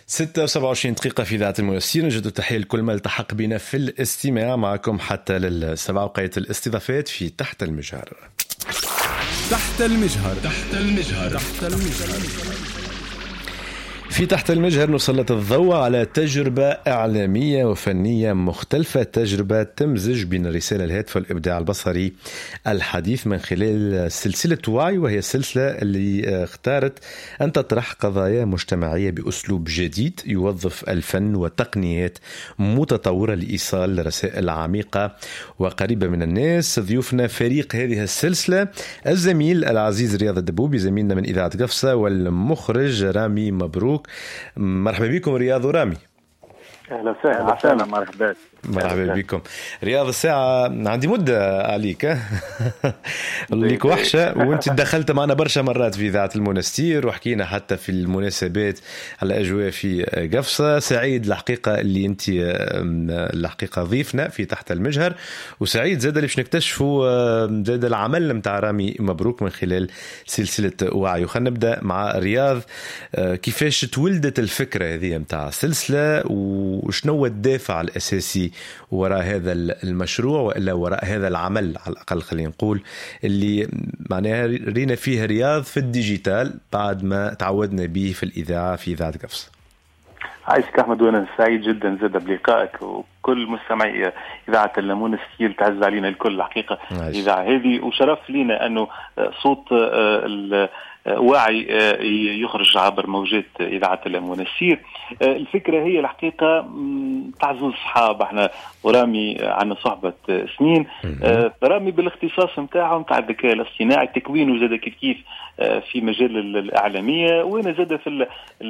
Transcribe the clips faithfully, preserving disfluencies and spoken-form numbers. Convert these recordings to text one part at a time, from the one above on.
ستة وسبعة وعشرين دقيقة في إذاعة الميسير. نجد التحية لكل ما التحق بنا في الاستماع معكم حتى للسبعة وقية الاستضافات في تحت المجهر. تحت المجهر تحت المجهر تحت المجهر في تحت المجهر نسلط الضوء على تجربة إعلامية وفنية مختلفة، تجربة تمزج بين الرسالة الهادفة والإبداع البصري الحديث من خلال سلسلة وعي، وهي السلسلة اللي اختارت أن تطرح قضايا مجتمعية بأسلوب جديد يوظف الفن وتقنيات متطورة لإيصال رسائل عميقة وقريبة من الناس. ضيوفنا فريق هذه السلسلة الزميل العزيز رياض الدبوبي زميلنا من إذاعة قفصة، والمخرج رامي مبروك. مرحبا بكم رياض ورامي. اهلا وسهلا. اهلا مرحبا مرحبا بكم. رياض الساعة عندي مدة عليك ليك وحشة، وانت دخلت معنا برشا مرات في إذاعة المونستير وحكينا حتى في المناسبات على أجواء في قفصة. سعيد الحقيقة اللي انت الحقيقة ضيفنا في تحت المجهر، وسعيد زاد اللي باش نكتشفوا زاد العمل متاع رامي مبروك من خلال سلسلة وعي. وخلنا نبدأ مع رياض، كيفاش تولدت الفكرة هذه متاع سلسلة وشنو الدافع الأساسي وراء هذا المشروع وإلا وراء هذا العمل على الأقل خلينا نقول اللي معناها رينا فيه رياض في الديجيتال بعد ما تعودنا به في الإذاعة في إذاعة قفص؟ عايشك أحمد، وأنا سعيد جدا زاد بلقائك وكل مستمعي إذاعة المونستير. تعز علينا الكل الحقيقة الإذاعة هذه، وشرف لنا أنه صوت وعي يخرج عبر موجات إذاعة المونستير. الفكرة هي الحقيقة تعزز أصحاب، احنا ورامي عنا صحبة سنين. رامي بالاختصاص متاعه متاع الذكاء الاصطناعي، تكوينه زاد كيف كيف في مجال الإعلامية، وأنا زاد في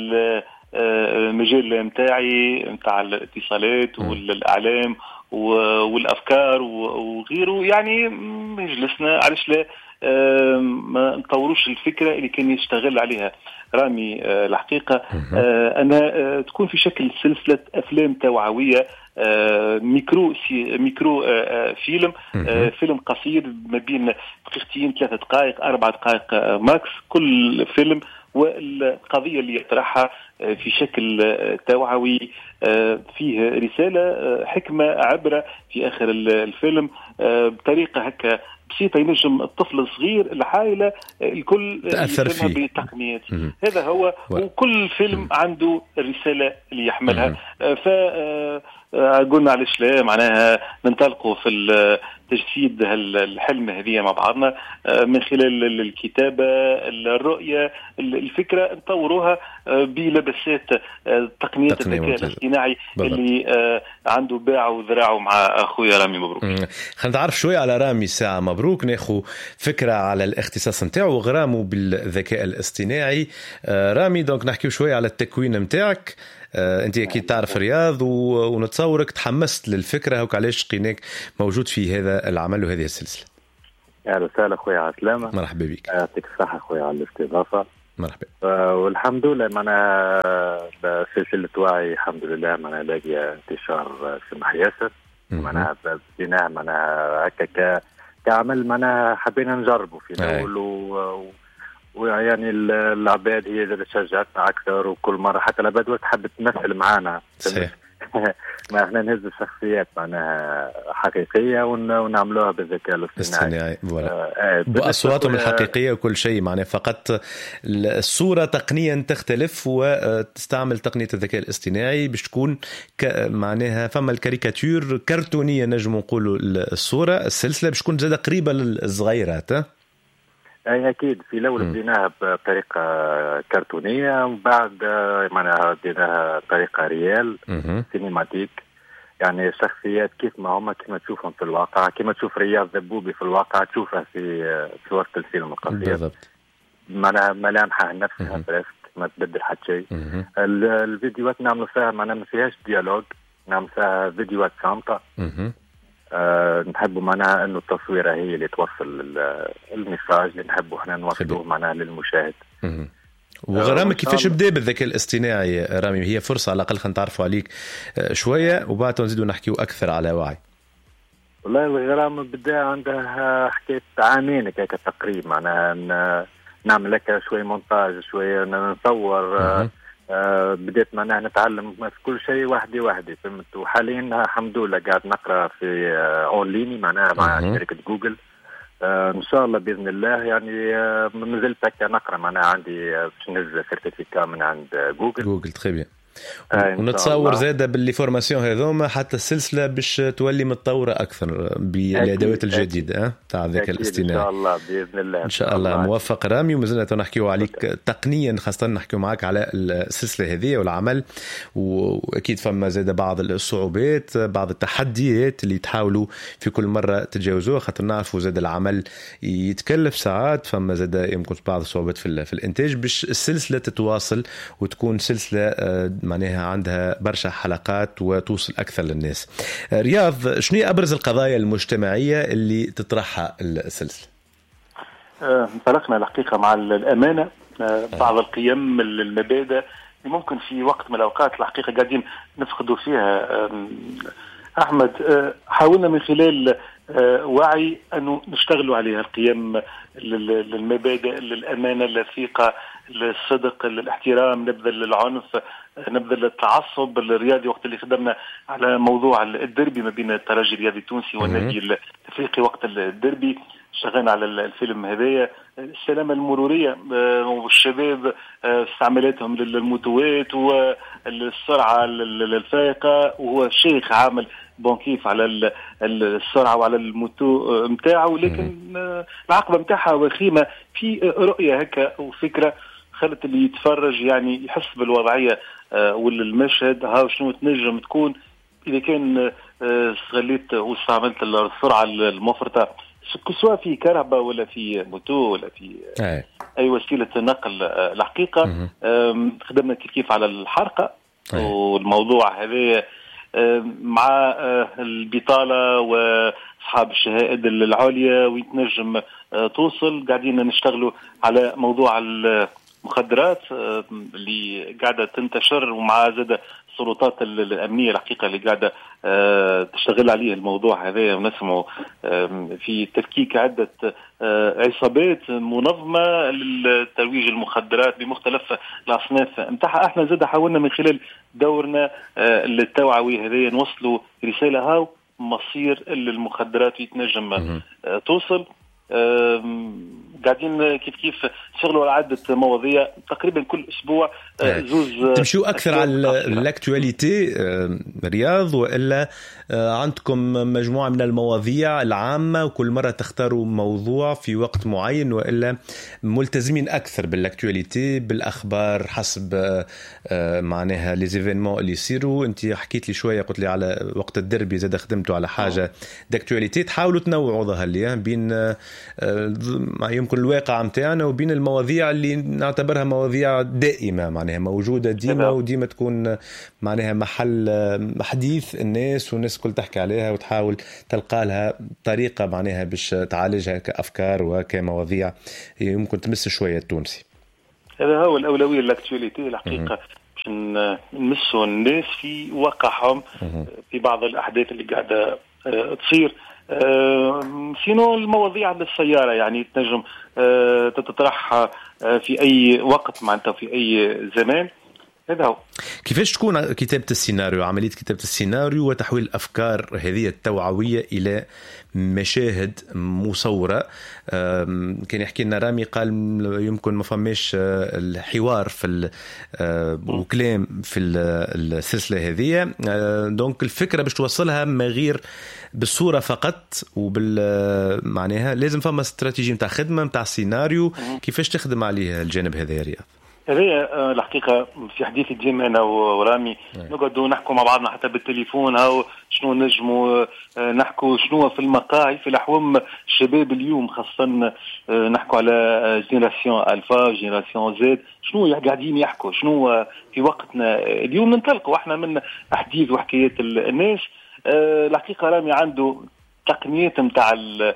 المجال متاعي متاع الاتصالات والإعلام والأفكار وغيره. يعني مجلسنا علاش لا ما نطوروش الفكرة اللي كان يشتغل عليها رامي. الحقيقة أنا تكون في شكل سلسلة أفلام توعوية، ميكرو ميكرو فيلم فيلم قصير ما بين دقيقتين ثلاثة دقائق أربع دقائق ماكس كل فيلم، والقضية اللي يطرحها في شكل توعوي فيه رسالة حكمة عبرة في آخر الفيلم بطريقة هكا بسيطة ينجم الطفل الصغير العائلة الكل تأثر فيه بتقنيات. هذا هو و... وكل فيلم عنده الرسالة اللي يحملها. ف قلنا علاش لا معناها ننطلقوا في تجسيد الحلم هذه مع بعضنا من خلال الكتابة الرؤية الفكرة نطوروها بلبسات تقنيات الذكاء الاصطناعي اللي عنده باع وذراعه مع أخويا رامي مبروك. خلينا نتعرف شوي على رامي ساعة مبروك، ناخو فكرة على الاختصاص متاعه وغرامه بالذكاء الاصطناعي. رامي دونك نحكيو شوي على التكوين متاعك. آه، انت اكيد تعرف رياض ونتصورك تحمست للفكره وعلاش لقيناك موجود في هذا العمل وهذه السلسله. اهلا وسهلا خويا عسلامه. مرحبا بك. يعطيك الصحه خويا على الاستضافه. مرحبا. آه والحمد لله معناها سلسله وعي الحمد لله معناها لاقيه انتشار سمح ياسر. معناها بديناها معناها هكا كعمل معناها حبينا نجربه في الاول و ويعني العباد هي اللي شجعتنا اكثر، وكل مره حتى العباد تحب تمثل معنا. صحيح. ما احنا نهز الشخصيات معناها حقيقيه ونعملوها بالذكاء الاصطناعي آه باصواتهم الحقيقيه وكل شيء معناها، فقط الصوره تقنيا تختلف وتستعمل تقنيه الذكاء الاصطناعي باش تكون معناها فما الكاريكاتير كرتونيه نجم نقولوا الصوره. السلسله باش تكون زاده قريبه للصغيرات. اي اكيد في الاول بديناها بطريقه كرتونيه ومن بعد معناها بديناها بطريقه ريال سينماتيك، يعني الشخصيات كيف ما هما كيف ما تشوفهم في الواقع، كيف ما تشوف رياض دبوبي في الواقع تشوفها في صورة الفيلم القصير بالضبط. معناها ملامحها نفسها فريسك ما تبدل حتى شيء. الفيديوهات نعملوا فيها معناها ما فيهاش ديالوج، نعمل فيها فيديوهات صامتة. أه نحبوا معناها انه التصويره هي اللي توصل الميساج اللي نحبوا احنا نوصلوه معناها للمشاهد. وغرامك كيفاش بدا بالذكاء الاصطناعي رامي؟ هي فرصه على الاقل خلينا نتعرفوا عليك شويه وبعد نزيدوا نحكيو اكثر على وعي. والله الغرام بدا عندها حكايه عامين هكا تقريبا، معناها نعمل لك شويه مونتاج شويه نصور آه بديت معناها نتعلم في كل شيء وحدي وحدي فهمت. وحاليا الحمد لله قاعد نقرا في آه اونلاين معناها مع شركه جوجل. آه ان شاء الله باذن الله يعني آه مازلت هكا نقرا معناها عندي آه باش نهز سيرتيفيكا من عند آه جوجل. جوجل تري بيان. آه ونتصور زاده باللي فورماسيون هذوما حتى السلسله باش تولي متطوره اكثر بالادوات الجديده تاع الذكاء الاصطناعي ان شاء الله باذن الله. ان شاء الله موفق رامي. ومازلنا نحكيو عليك تقنيا خاصه نحكيو معك على السلسله هذه والعمل. واكيد فما زاده بعض الصعوبات بعض التحديات اللي تحاولوا في كل مره تتجاوزوها خاطر نعرفوا زاده العمل يتكلف ساعات. فما زاده يمكن بعض الصعوبات في, في الانتاج باش السلسله تتواصل وتكون سلسله معناها عندها برشا حلقات وتوصل أكثر للناس. رياض شنو أبرز القضايا المجتمعية اللي تطرحها السلسلة؟ انطلقنا الحقيقة مع الأمانة بعض القيم المبادئ اللي ممكن في وقت من الأوقات الحقيقة قاعدين نفقدوا فيها. أحمد حاولنا من خلال وعي أنه نشتغلوا عليها القيم المبادئ الأمانة الثقة الصدق الاحترام نبذل العنف نبذل التعصب الرياضي. وقت اللي خدمنا على موضوع الدربي ما بين الترجي الرياضي التونسي والنادي الافريقي وقت الدربي اشتغلنا على الفيلم هذايا. السلامة المرورية والشباب استعمالاتهم للموتوات والسرعة الفائقة وهو شيخ عامل بونكيف على السرعة وعلى الموتو متاعه. لكن العقبة متاعها وخيمة في رؤية هكا وفكرة خلت اللي يتفرج يعني يحس بالوضعية والمشهد ها شنو تنجم تكون إذا كان استغليت واستعملت السرعة المفرطة سواء في كهرباء ولا في موتو ولا في أي, أي وسيلة نقل. الحقيقة خدمنا كيف كيف على الحركة والموضوع هذا مع البطالة وأصحاب الشهائد العليا ويتنجم توصل. قاعدين نشتغلوا على موضوع المخدرات اللي قاعدة تنتشر ومع زاد السلطات الأمنية الحقيقة اللي قاعدة تشتغل عليه الموضوع هذا. ونسمع في تفكيك عدة عصابات منظمة للترويج المخدرات بمختلف الأصناف متاعها. احنا زاد حاولنا من خلال دورنا التوعوي هذا نوصلوا رسالة هاو مصير المخدرات يتنجم توصل. قاعدين كيف كيف شغلوا على عدة مواضيع تقريبا كل أسبوع زوز. تمشوا أكثر على الأكتواليتي رياض وإلا عندكم مجموعة من المواضيع العامة وكل مرة تختاروا موضوع في وقت معين وإلا ملتزمين أكثر بالأكتواليتي بالأخبار حسب معناها ليزيفينمون اللي يصيروا؟ أنت حكيت لي شوية قلت لي على وقت الدربي زاد خدمتوا على حاجة داكتواليتي تحاولوا تنوعوا ظهر لي بين يمكن الواقع متاعنا وبين المواضيع اللي نعتبرها مواضيع دائمة معناها موجودة ديما وديما تكون معناها محل حديث الناس والناس كل تحكي عليها وتحاول تلقى لها طريقة معناها باش تعالجها كأفكار وكمواضيع يمكن تمس شوية التونسي. هذا هو الأولوية الأكتواليتي الحقيقة باش نمسوا الناس في واقعهم في بعض الأحداث اللي قاعدة تصير. أه سينو المواضيع للسيارة يعني تنجم أه تتطرح في أي وقت معناتها في أي زمان. هذا هو. كيفاش تكون كتابة السيناريو عملية كتابة السيناريو وتحويل الأفكار هذه التوعوية إلى مشاهد مصورة؟ كان يحكي لنا رامي قال يمكن ما فماش الحوار في وكلام في السلسلة هذه دونك الفكرة باش توصلها ما غير بالصورة فقط وبال معناها لازم فما استراتيجية متاع خدمة متاع سيناريو. كيفاش تخدم عليه الجانب هذا يا رياض؟ هذه الحقيقة في حديثي ديما أنا ورامي نقعدوا نحكوا مع بعضنا حتى بالتليفون أو شنو نجموا نحكوا شنو في المقاهي في الأحوام الشباب اليوم خاصة نحكوا على جينيراسيون ألفا جينيراسيون زد شنو قاعدين يحكوا شنو في وقتنا اليوم ننطلقوا احنا من أحاديث وحكايات الناس. الحقيقة رامي عنده تقنيات متاع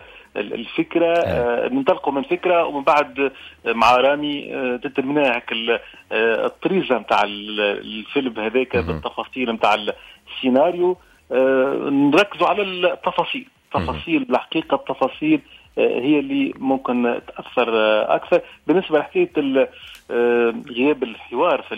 الفكرة آه. ننطلقوا من فكرة ومن بعد مع رامي آه تتمنى هك الطريزة متاع الفيلم هذاك بالتفاصيل متاع السيناريو. آه نركزوا على التفاصيل تفاصيل الحقيقة التفاصيل هي اللي ممكن تأثر أكثر. بالنسبة لحكاية غياب الحوار في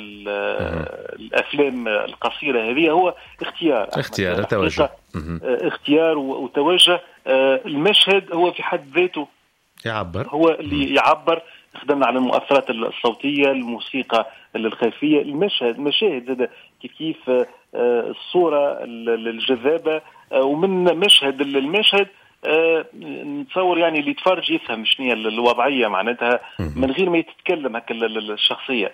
الأفلام القصيرة هذه هو اختيار اختيار توجه اختيار وتوجه. المشهد هو في حد ذاته يعبر، هو اللي يعبر. خدمنا على المؤثرات الصوتية، الموسيقى الخلفية، المشهد مشاهد كيف كيف الصورة الجذابة. ومن مشهد المشهد نتصور يعني اللي يتفرج يفهم شنو الوضعية معناتها من غير ما يتكلم هكا الشخصية.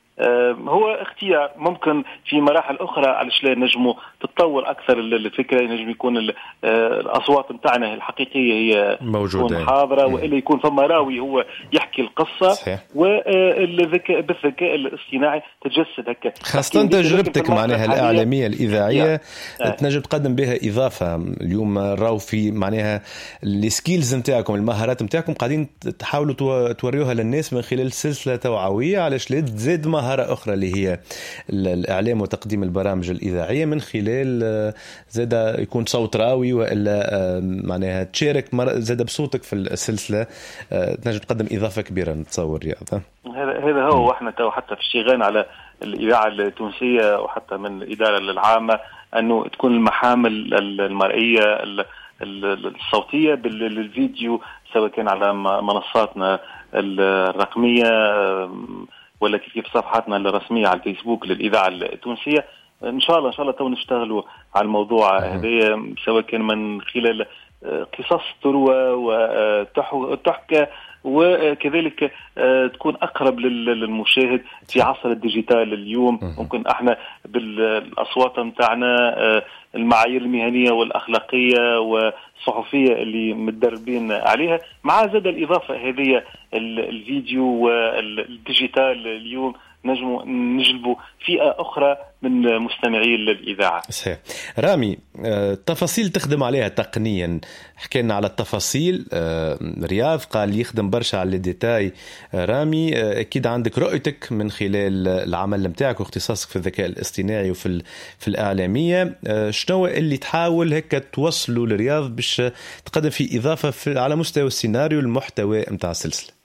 هو اختيار ممكن في مراحل أخرى علشان نجموا تتطور أكثر الفكرة. نجم يكون الأصوات متاعنا الحقيقية هي موجودة حاضرة، وإلا يكون فما راوي هو يحكي القصة، والذكاء بالذكاء الاصطناعي تجسد هكا. خاصة تجربتك معناها الإعلامية الإذاعية تنجم تقدم بها إضافة. اليوم راو في معناها السكيلز متاعكم، المهارات متاعكم قاعدين تحاولوا توريوها للناس من خلال سلسلة توعوية على لا تزيد مهارة أخرى اللي هي الإعلام وتقديم البرامج الإذاعية من خلال زاد يكون صوت راوي، وإلا معناها تشارك زاد بصوتك في السلسلة، تنجم تقدم إضافة كبيرة نتصور رياض. هذا هذا هو. وإحنا تو حتى في الشيغان على الإذاعة التونسية وحتى من الإدارة العامة أنه تكون المحامل المرئية الصوتية بالفيديو، سواء كان على منصاتنا الرقمية ولا كيف صفحاتنا الرسمية على الفيسبوك للإذاعة التونسية. إن شاء الله إن شاء الله تو نشتغلوا على الموضوع هذا، سواء كان من خلال قصص تروى وتحكى، وكذلك تكون أقرب للمشاهد في عصر الديجيتال اليوم. ممكن احنا بالأصوات متاعنا المعايير المهنية والأخلاقية والصحفية اللي متدربين عليها، مع زاد الإضافة هذه الفيديو والديجيتال اليوم نجموا نجلبوا فئة أخرى من مستمعي الإذاعة. صحيح. رامي، تفاصيل تخدم عليها تقنيا، حكينا على التفاصيل. رياض قال يخدم برشا على الديتاي. رامي أكيد عندك رؤيتك من خلال العمل متاعك واختصاصك في الذكاء الاصطناعي وفي في الإعلامية، شنو اللي تحاول هيك توصله لرياض باش تقدم في إضافة في على مستوى السيناريو المحتوى متاع السلسلة؟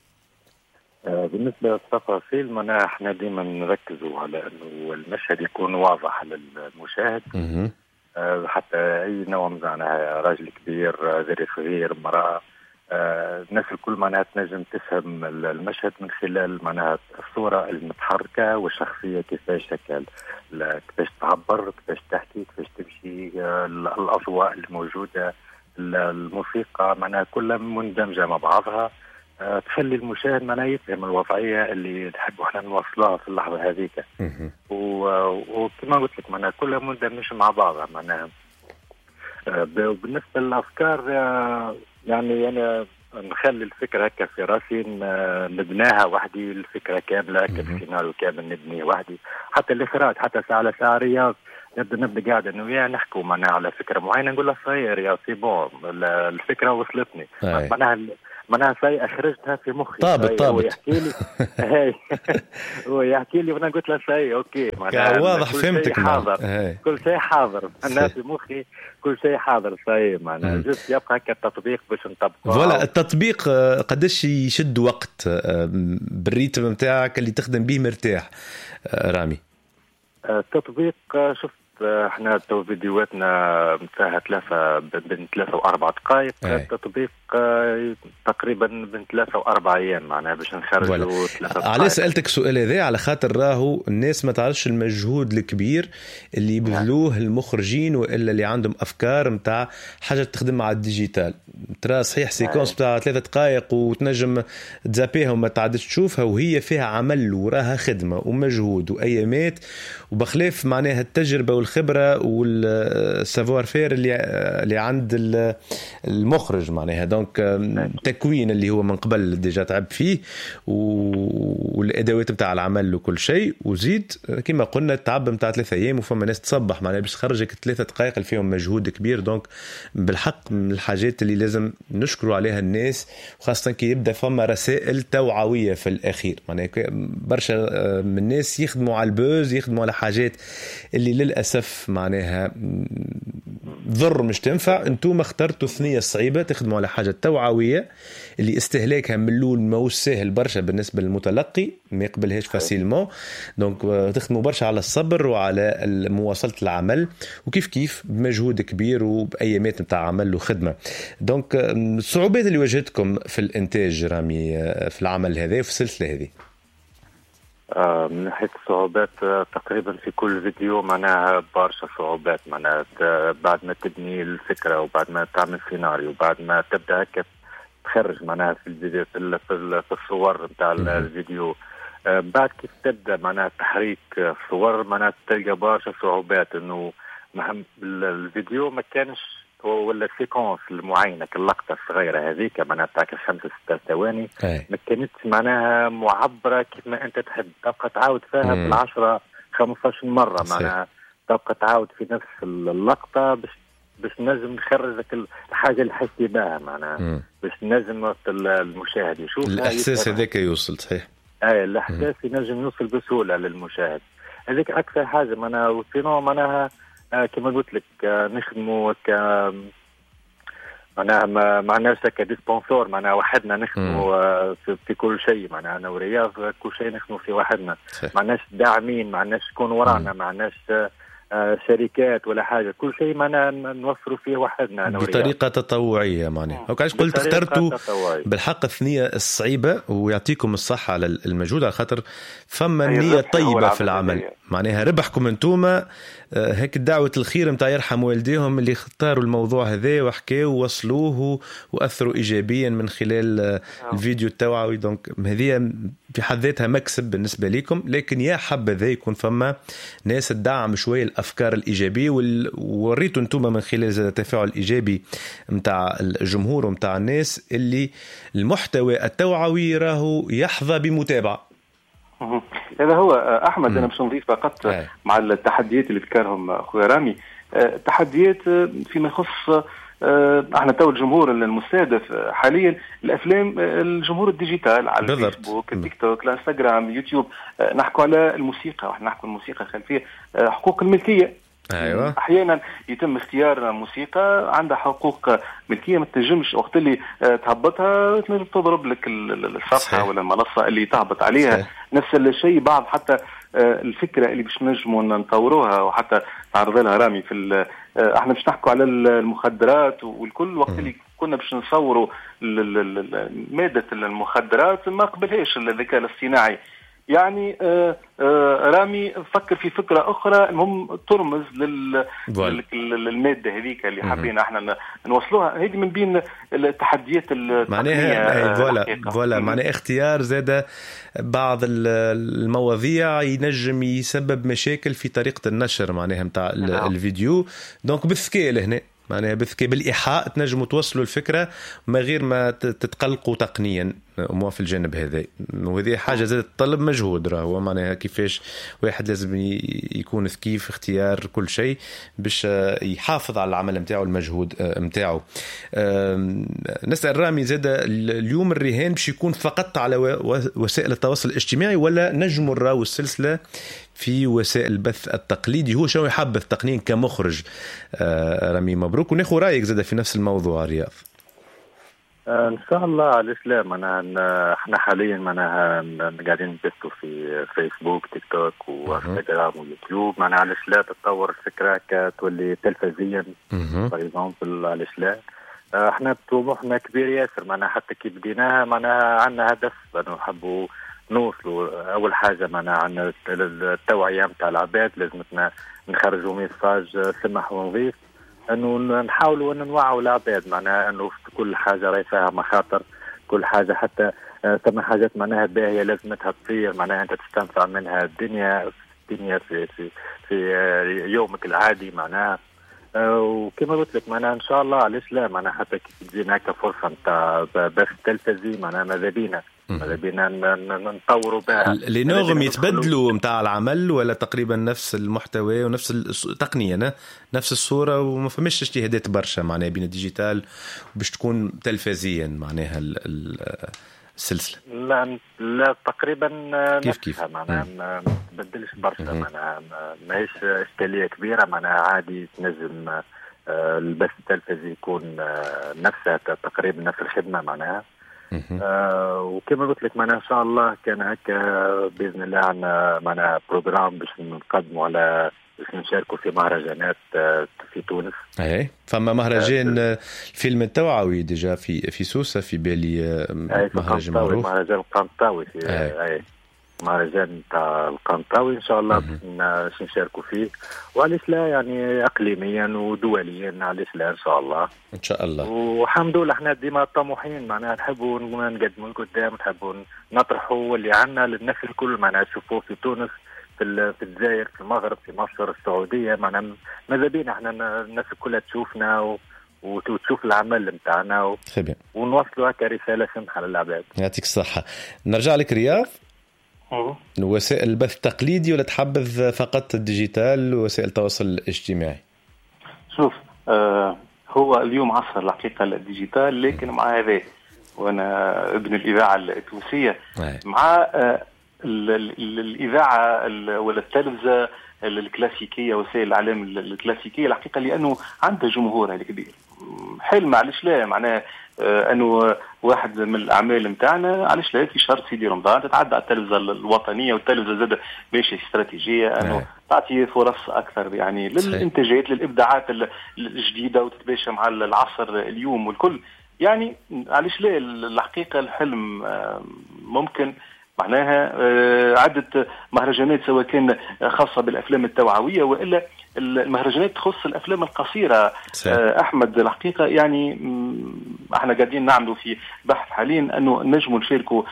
بالنسبة للتفاصيل معناها احنا ديما نركزوا على انه المشهد يكون واضح للمشاهد. أه حتى اي نوع معناها راجل كبير، ذري صغير، مرأة، أه الناس الكل معناها تنجم تفهم المشهد من خلال معناها الصورة المتحركة والشخصية كيفاش هكا، كيفاش تعبر، كيفاش تحكي، كيفاش تمشي، الأضواء الموجودة، الموسيقى، معناها كلها مندمجة مع بعضها، تخلي المشاهد معناه يفهم الوضعية اللي نحبوا احنا نوصلها في اللحظة هذيك. وكما قلت لك معناه كلها مندمجة مع بعضها. معناها بالنسبة للأفكار يعني أنا نخلي الفكرة هكا في راسي، نبناها وحدي، الفكرة كاملة هكا، السيناريو كامل نبنيه وحدي، حتى الإخراج، حتى ساعة على ساعة رياض نبدأ نبدأ قاعد إنه يا نحكوا معناها على فكرة معينة، نقول له صاير يا سي بون الفكرة وصلتني، معناها معناها ساي أخرجتها في مخي. طابت طابت. هو يحكي لي هاي هو يحكي لي وأنا قلت له ساي أوكي معناها واضح فهمتك. حاضر كل شيء حاضر أنا في مخي، كل شيء حاضر ساي معناها جست يبقى هكا التطبيق باش نطبقه. ولا التطبيق قداش يشد وقت بالريتم متاعك اللي تخدم به مرتاح رامي؟ التطبيق شفت احنا تو فيديوهاتنا متاعها ثلاثة بين ثلاثة وأربع دقائق. التطبيق تقريبا بين ثلاثة وأربع أيام معناها باش نخرجوا ثلاثة. على سألتك سؤال هذا على خاطر راهو الناس ما تعرفش المجهود الكبير اللي يبذلوه المخرجين وإلا اللي عندهم أفكار متاع حاجة تخدم على الديجيتال. ترى صحيح سيكونس متاع ثلاثة دقائق وتنجم تزابيها وما تعدش تشوفها، وهي فيها عمل وراها خدمة ومجهود وأيامات، وبخلاف معناها التجربة والخبرة والسافوار فير اللي اللي عند المخرج معناها. دونك تكوين اللي هو من قبل ديجا تعب فيه والادوات نتاع العمل وكل شيء، وزيد كما قلنا التعب نتاع ثلاثة ايام وفما ناس تصبح معناها باش تخرجك ثلاثة دقائق اللي فيهم مجهود كبير. دونك بالحق من الحاجات اللي لازم نشكروا عليها الناس، وخاصة كي يبدا فما رسائل توعوية في الاخير. معناها برشا من الناس يخدموا على البوز، يخدموا على حاجات اللي للاسف معناها تضر مش تنفع. انتم اخترتوا ثنية صعيبة تخدموا على حاجة توعوية اللي استهلاكها من الأول ما سهل برشا بالنسبة للمتلقي، ما يقبلهاش فاسيلمون. دونك تخدموا برشا على الصبر وعلى مواصلة العمل، وكيف كيف بمجهود كبير وبأيامات متاع عمل وخدمة. دونك الصعوبات اللي واجهتكم في الإنتاج رامي في العمل هذا وفي السلسلة هذه؟ آه من ناحية الصعوبات آه تقريبا في كل فيديو معناها برشا صعوبات. معناها بعد ما تبني الفكرة وبعد ما تعمل سيناريو وبعد ما تبدأ هكا تخرج معناها في الفيديو في, في الصور نتاع الفيديو، آه بعد كيف تبدأ معناها تحريك الصور معناها تلقى برشا صعوبات. انه الفيديو ما كانش ولا السيكونس المعينه كاللقطه الصغيره هذيك معناها تاع خمسة ستة ثواني ما كانتش معناها معبره كيف ما انت تحب، تبقى تعاود فيها بالعشرة خمسطاش مره معناها تبقى تعاود في نفس اللقطه باش باش نجم نخرج لك الحاجه اللي حسيت بها معناها باش نجم المشاهد يشوف الاحساس هذاك يوصل. صحيح، اي الاحساس ينجم يوصل بسهوله للمشاهد. هذيك اكثر حاجه معناها. وسينو معناها آه كما قلت لك آه نخدموا ك معناها ما معناش كديسبونسور معناها وحدنا نخدموا آه في, في كل شيء معناها انا ورياض كل شيء نخدموا في وحدنا، معناش داعمين معناش شكون ورانا معناش آه آه شركات ولا حاجه، كل شيء معنا نوفروا فيه وحدنا أنا بطريقه تطوعيه معناها. وكاش قلت اخترتوا بالحق الثنيه الصعيبه ويعطيكم الصحه على المجهود، على خاطر فما نيه طيبه في العمل معناها. ربحكم انتوما هيك دعوه الخير نتاع يرحم والديهم اللي اختاروا الموضوع هذا وحكاوا ووصلوه واثروا ايجابيا من خلال الفيديو التوعوي. دونك هذه في حد ذاتها مكسب بالنسبه لكم. لكن يا حبذا يكون فما ناس تدعم شويه الافكار الايجابيه، ووريتوا انتم من خلال هذا التفاعل الايجابي نتاع الجمهور ونتاع الناس اللي المحتوى التوعوي راهو يحظى بمتابعه. هذا هو احمد. انا باش نضيف فقط مع التحديات اللي ذكرهم اخويا رامي، تحديات فيما يخص احنا تو الجمهور المستهدف حاليا الافلام الجمهور الديجيتال على الفيسبوك التيك توك الانستغرام يوتيوب. نحكوا على الموسيقى واحنا نحكوا الموسيقى خلفيه حقوق الملكيه. أيوة. احيانا يتم اختيار موسيقى عندها حقوق ملكيه ما تنجمش وقت اللي تهبطها تنجم تضرب لك الصفحه ولا المنصه اللي تهبط عليها. صحيح. نفس الشيء بعض حتى الفكره اللي باش نجموا نطوروها وحتى تعرض لها رامي في احنا باش نحكوا على المخدرات والكل. وقت اللي كنا باش نصوروا ماده المخدرات ما قبلهاش الذكاء الاصطناعي. يعني آه آه رامي فكر في فكرة أخرى المهم ترمز لل... للمادة هذيك اللي حابين احنا نوصلوها. هذه من بين التحديات معناها فوالا فوالا معناها اختيار زاد بعض المواضيع ينجم يسبب مشاكل في طريقة النشر معناها متاع الفيديو. دونك بالذكاء لهنا معناها بالذكاء بالإيحاء تنجموا توصلوا الفكرة ما غير ما تتقلقوا تقنيا مو في الجانب هذا. وهذه حاجة زادت تطلب مجهود راهو معناها كيفاش واحد لازم يكون ذكي في اختيار كل شيء باش يحافظ على العمل متاعه المجهود متاعه. نسأل رامي زاد اليوم الرهان باش يكون فقط على وسائل التواصل الاجتماعي ولا نجم نراو السلسلة في وسائل البث التقليدي؟ هو شنو يحبذ تقنيا كمخرج؟ رامي مبروك وناخذ رايك زاد في نفس الموضوع رياض. ان شاء الله على الاسلام. انا احنا حاليا معناها قاعدين نبثوا في فيسبوك تيك توك وانستغرام ويوتيوب معناها على الاسلام تتطور الفكره كتولي تلفزيا باغ اكزومبل على الاسلام. احنا طموحنا كبير ياسر معناها حتى كي بديناها معناها عندنا هدف انه نحبوا نوصلوا. اول حاجه معناها عندنا التوعيه نتاع العباد لازمتنا نخرجوا ميساج سمح ونظيف انه نحاولوا ان نوعوا العباد معناها انه كل حاجه راهي فيها مخاطر. كل حاجه حتى ثم حاجات معناها باهيه لازمتها تصير معناها انت تستنفع منها الدنيا الدنيا في في في يومك العادي معناها. وكما قلت لك معناها ان شاء الله على الاسلام معناها حتى كي تجينا كفرصه نتاع بث تلفزي معناها ماذا بينا ماذا بينا نطوروا بها. لنغم يتبدلوا متاع العمل ولا تقريبا نفس المحتوى ونفس التقنيه نفس الصوره وما فماش اجتهادات برشا معناها بين الديجيتال باش تكون تلفزيا معناها السلسله؟ لا لا تقريبا كيف كيف معناها ما تبدلش برشا معناها ماهيش اشكاليه كبيره معناها عادي تنجم البث التلفزي يكون نفسها تقريبا نفس الخدمه معناها. آه وكما قلت لك معنا ان شاء الله كان هكا باذن الله عندنا معنا بروجرام باش نقدموا على باش نشاركوا في مهرجانات آه في تونس. اي فما مهرجان آه الفيلم التوعوي ديجا في في سوسه في بالي آه مهرجان معروف مهرجان القنطاوي في اي مهرجان تاع القنطاوي ان شاء الله باش نشاركوا فيه، وعليش لا يعني اقليميا ودوليا علاش لا ان شاء الله ان شاء الله. والحمد لله احنا ديما طموحين معناها نحبوا نقدموا لقدام، نحبوا نطرحوا اللي عندنا للناس الكل معناها تشوفوه في تونس في في الجزائر في المغرب في مصر السعوديه معناها ماذا بينا احنا الناس كلها تشوفنا و... وتشوف العمل نتاعنا و... ونوصلوا هكا رساله سمحه للعباد. يعطيك الصحه. نرجع لك رياض. وسائل البث التقليدي ولا تحبذ فقط الديجيتال ووسائل التواصل الاجتماعي؟ شوف آه هو اليوم عصر الحقيقة الديجيتال، لكن مع هذا وانا ابن الإذاعة التونسية مع آه الإذاعة ولا التلفزة الكلاسيكية وسائل الإعلام الكلاسيكية الحقيقة لأنه عندها جمهورها الكبير. حل معلش لا معناه آه أنه واحد من الأعمال متاعنا علاش لا في شهر سيدي رمضان تتعدى على التلفزة الوطنية والتلفزة زاد ماشية استراتيجية أنه تعطي فرص أكثر يعني للإنتاجات للإبداعات الجديدة وتتباشى مع العصر اليوم والكل. يعني علاش لا الحقيقة الحلم آه ممكن معناها عدة مهرجانات سواء كان خاصة بالأفلام التوعوية وإلا المهرجانات تخص الأفلام القصيرة. أحمد الحقيقة يعني احنا قاعدين نعملوا في بحث حاليا أنه نجموا نشاركوا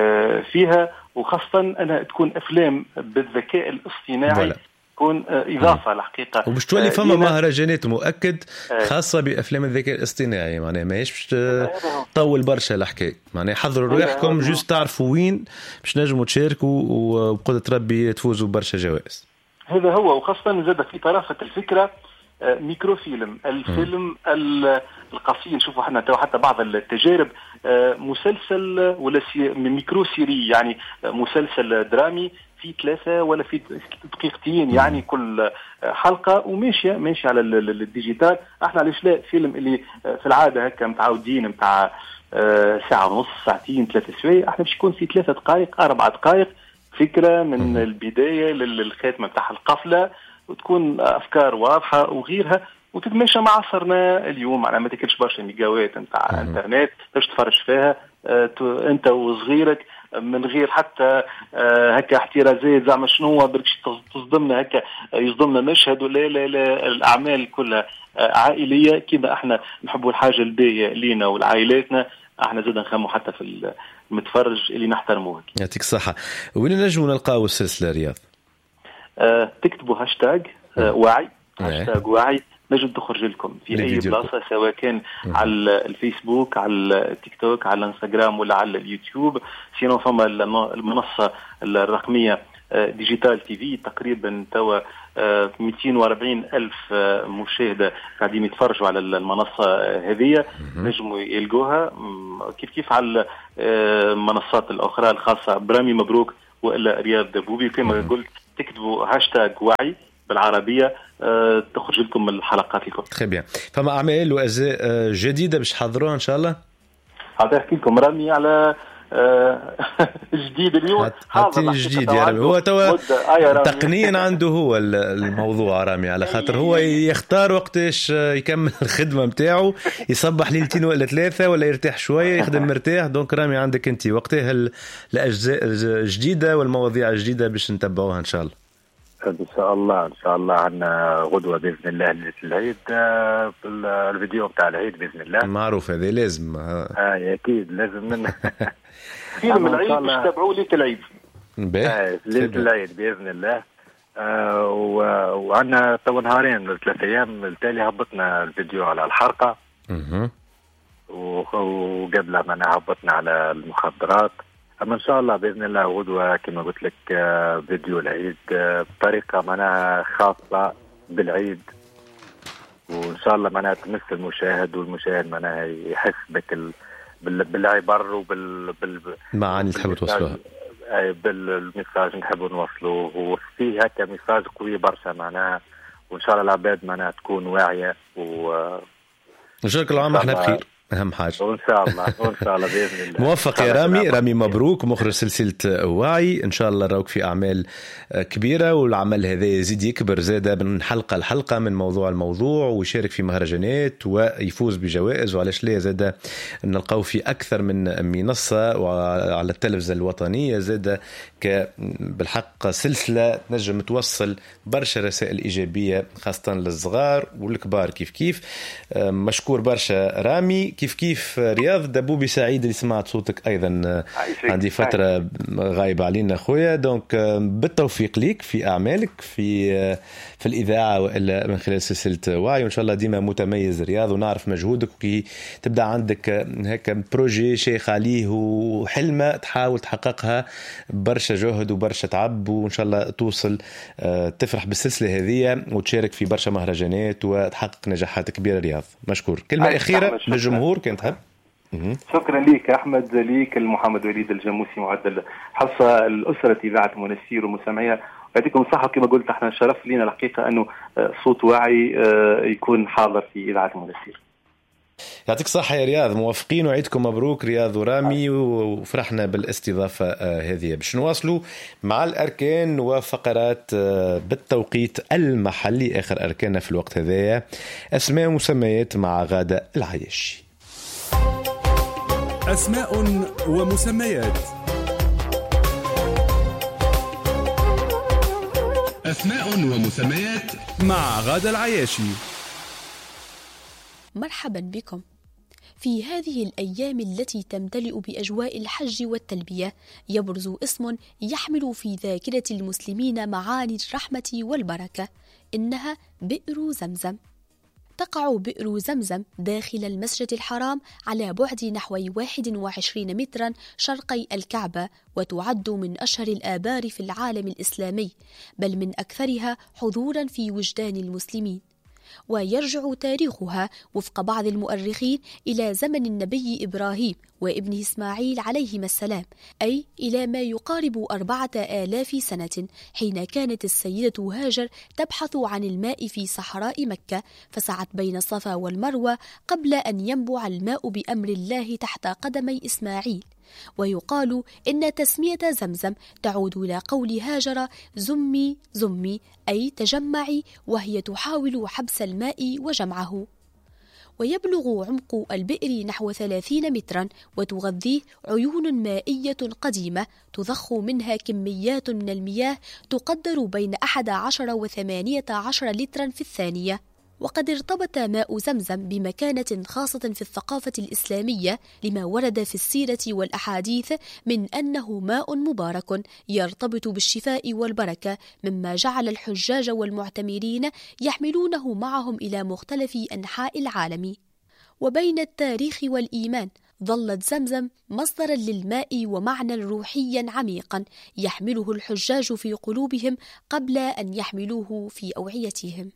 فيها، وخاصة أنها تكون أفلام بالذكاء الاصطناعي تكون إضافة الحقيقة. وباش تولي فما مهرجانات مؤكد خاصة بأفلام الذكاء الاصطناعي معناها ما يش طول برشا الحكاية معناها حضروا رواحكم جوست تعرفوا وين باش نجموا تشاركوا وبقدرة ربي تفوزوا برشا جوائز. هذا هو، وخاصة زاد في طرافة الفكرة ميكرو فيلم الفيلم القصير. نشوفوا احنا حتى بعض التجارب مسلسل ولا ميكرو سيري يعني مسلسل درامي في ثلاثة ولا في دقيقتين يعني كل حلقة وماشية ماشية على الديجيتال. احنا علاش لا فيلم اللي في العادة هكا متعودين متاع ساعة ونص ساعتين ثلاثة سوايع احنا باش يكون في ثلاثة دقائق أربع دقائق فكرة من البداية للخاتمة متاع القفلة وتكون أفكار واضحة وغيرها وتتماشى مع عصرنا اليوم. معناها ما تاكلش برشا ميجاوات نتاع انترنت باش تفرج فيها انت وصغيرك من غير حتى هكا احترازات زعما شنو بركش تصدمنا هكا يصدمنا مشهد ولا لا لا الأعمال كلها عائلية كما احنا نحبوا الحاجة الباهية لينا ولعائلاتنا. احنا زاد نخمو حتى في المتفرج اللي نحترموه. يعطيك الصحة. وين نجموا نلقاو السلسلة رياض؟ أه تكتبوا هاشتاج أه وعي هاشتاج وعي نجم تخرج لكم في أي بلاصة سواء كان على الفيسبوك على التيك توك على الانستغرام ولا على اليوتيوب. سينو فما المنصة الرقمية ديجيتال تي في تقريبا توا مئتين وأربعين ألف مشاهدة قاعدين يتفرجوا على المنصة هذه نجموا يلقوها كيف كيف على المنصات الأخرى الخاصة برامي مبروك وإلا رياض دبوبي. كما قلت تكتبوا هاشتاج وعي بالعربية أه تخرج لكم الحلقات لكم. très bien. فما أعمال وأجزاء جديدة باش حضروها إن شاء الله؟ هذا أحكي لكم رامي على أه جديد اليوم. حاطين جديد يا رامي هو توا تقنيا عنده هو الموضوع رامي على خاطر هو يختار وقتاش يكمل الخدمة متاعه يصبح ليلتين ولا ثلاثة ولا يرتاح شوية يخدم مرتاح. دونك رامي عندك أنت وقتها الأجزاء الجديدة والمواضيع الجديدة باش نتبعوها إن شاء الله. ان شاء الله ان شاء الله عندنا غدوه باذن الله ليله العيد في الفيديو بتاع العيد باذن الله معروف هذا لازم اه اكيد لازم من فيلم العيد باش تتابعوه ليله العيد آه ليله العيد باذن الله. آه وعندنا تو نهارين ثلاث ايام التالي هبطنا الفيديو على الحرقه اها وقبل ما هبطنا على المخدرات. أما إن شاء الله بإذن الله غدوة كما قلت لك فيديو العيد بطريقة معناها خاصة بالعيد وإن شاء الله معناها تمس المشاهد والمشاهد معناها يحس بك ال... بال... بالعبر وبال بال... معاني تحب توصلها أي بالميساج نحب نوصله وفيه هكا ميساج قوي برشا معناها وان شاء الله العباد معناها تكون واعيه و ان شاء الله كل عام احنا بخير، اهم حاجه وان شاء الله وان شاء الله باذن الله. موفق يا رامي. رامي مبروك، مخرج سلسله وعي، ان شاء الله راك في اعمال كبيره، والعمل هذا يزيد يكبر زاده من حلقه لحلقه، من موضوع لموضوع، ويشارك في مهرجانات ويفوز بجوائز، وعلاش لا زاده نلقاو في اكثر من منصه وعلى التلفزه الوطنيه زاده بالحق سلسله تنجم توصل برشا رسائل ايجابيه خاصه للصغار والكبار. كيف كيف مشكور برشا رامي. كيف كيف رياض دبوبي سعيد اللي سمعت صوتك أيضا، عندي فترة غايب علينا أخويا، دونك بالتوفيق ليك في أعمالك في في الإذاعة وإلا من خلال سلسلة وعي، وإن شاء الله ديما متميز رياض، ونعرف مجهودك، وكي تبدأ عندك هكا بروجي شيخ عليه وحلمة تحاول تحققها برشا جهد وبرشا تعب، وإن شاء الله توصل تفرح بالسلسلة هذه وتشارك في برشا مهرجانات وتحقق نجاحات كبيرة. رياض مشكور. كلمة أخيرة للجمهور كنت حب. شكرا ليك أحمد، ليك المحمد وليد الجموسي معدل حصة الأسرة إذاعة المنستير ومسامعيها، يعطيكم الصحة. كما قلت احنا شرف لنا الحقيقة أنه صوت وعي يكون حاضر في إذاعة المنستير. يعطيك الصحة يا رياض، موافقين وعيدكم مبروك رياض ورامي، وفرحنا بالاستضافة هذه. باش نواصلوا مع الأركان وفقرات بالتوقيت المحلي، آخر أركاننا في الوقت هذا، أسماء ومسميات مع غادة العياشي. أسماء ومسميات. أسماء ومسميات مع غادة العياشي. مرحبا بكم. في هذه الأيام التي تمتلئ بأجواء الحج والتلبية يبرز اسم يحمل في ذاكرة المسلمين معاني الرحمة والبركة، إنها بئر زمزم. تقع بئر زمزم داخل المسجد الحرام على بعد نحو واحد وعشرين مترا شرقي الكعبة، وتعد من أشهر الآبار في العالم الإسلامي، بل من أكثرها حضورا في وجدان المسلمين. ويرجع تاريخها وفق بعض المؤرخين إلى زمن النبي إبراهيم وابنه إسماعيل عليهما السلام، أي إلى ما يقارب أربعة آلاف سنة، حين كانت السيدة هاجر تبحث عن الماء في صحراء مكة، فسعت بين الصفا والمروة قبل أن ينبع الماء بأمر الله تحت قدمي إسماعيل. ويقال إن تسمية زمزم تعود إلى قول هاجر زمي زمي، أي تجمعي، وهي تحاول حبس الماء وجمعه. ويبلغ عمق البئر نحو ثلاثين مترا، وتغذيه عيون مائية قديمة تضخ منها كميات من المياه تقدر بين أحد عشر وثمانية عشر لترا في الثانية. وقد ارتبط ماء زمزم بمكانة خاصة في الثقافة الإسلامية، لما ورد في السيرة والأحاديث من أنه ماء مبارك يرتبط بالشفاء والبركة، مما جعل الحجاج والمعتمرين يحملونه معهم إلى مختلف أنحاء العالم. وبين التاريخ والإيمان ظلت زمزم مصدرا للماء ومعنى روحيا عميقا يحمله الحجاج في قلوبهم قبل أن يحملوه في أوعيتهم.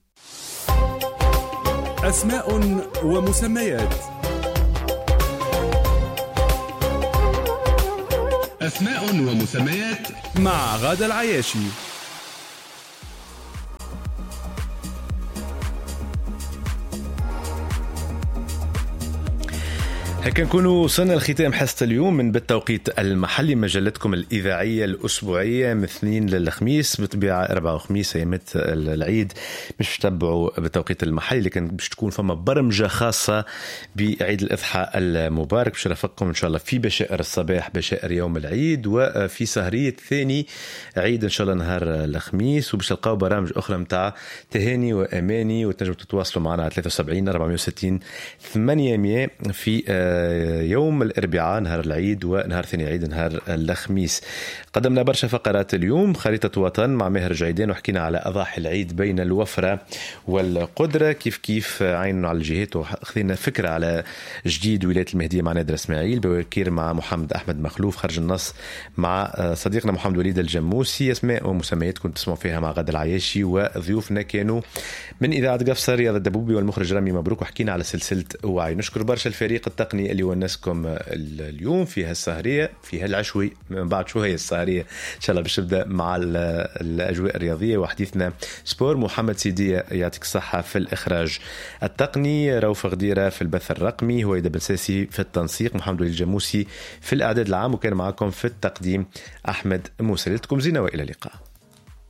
أسماء ومسميات. أسماء ومسميات مع غادة العياشي. هكا نكونوا وصلنا لختام حصة اليوم من بالتوقيت المحلي، مجلتكم الإذاعية الأسبوعية من اثنين للخميس، بطبيعة أربعة وخميس أيامات العيد مش تتبعوا بالتوقيت المحلي، لكن باش تكون فما برمجة خاصة بعيد الأضحى المبارك باش نرافقكم إن شاء الله في بشائر الصباح، بشائر يوم العيد، وفي سهرية ثاني عيد إن شاء الله نهار الخميس، وباش تلقاو برامج أخرى متاع تهاني وأماني، وتنجموا تتواصلوا معنا على ثلاثة وسبعين أربعمائة وستين ثمانمائة في يوم الأربعاء نهار العيد، ونهار ثاني عيد نهار الخميس. قدمنا برشا فقرات اليوم، خريطة وطن مع ماهر جعيدان، وحكينا على أضاحي العيد بين الوفرة والقدرة، كيف كيف عيننا على الجهات، وخذينا فكرة على جديد ولاية المهدية مع نادر اسماعيل، بوكير مع محمد أحمد مخلوف، خرج النص مع صديقنا محمد وليد الجموسي. أسماء ومسميات كنت تسمعوا فيها مع غادة العياشي، وضيوفنا كانوا من إذاعة قفصة رياض الدبوبي والمخرج رامي مبروك، وحكينا على سلسلة وعي. نشكر برشا الفريق التقني الأغاني اللي ونسكم اليوم في هالسهرية في هالعشوي. من بعد شو هي السهرية إن شاء الله باش نبدأ مع الأجواء الرياضية وحديثنا سبور. محمد سيدية يعطيك الصحة في الإخراج التقني، روف غديرة في البث الرقمي، هويدا بنساسي في التنسيق، محمد الجاموسي في الإعداد العام، وكان معكم في التقديم أحمد موسى. لكم زينة وإلى اللقاء.